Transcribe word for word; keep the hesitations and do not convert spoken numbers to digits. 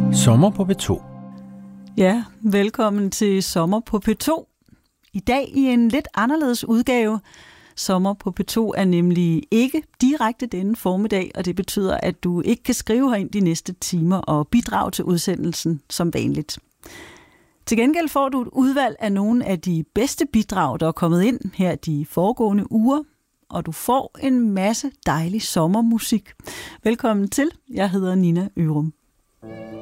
Sommer på P to. Ja, velkommen til Sommer på P to. I dag i en lidt anderledes udgave. Sommer på P to er nemlig ikke direkte denne formiddag, og det betyder, at du ikke kan skrive herind de næste timer og bidrage til udsendelsen som vanligt. Til gengæld får du et udvalg af nogle af de bedste bidrag, der er kommet ind her de foregående uger, og du får en masse dejlig sommermusik. Velkommen til. Jeg hedder Nina Ørum.